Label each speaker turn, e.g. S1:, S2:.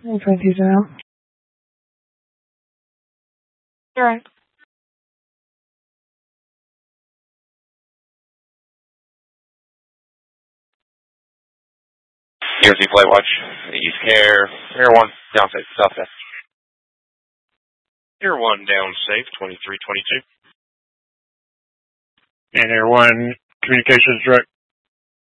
S1: 20 out. All right.
S2: ERC Flight Watch, East Care, Air 1, down safe, Southwest.
S3: Air 1, down safe, 2322.
S4: And Air 1, communications direct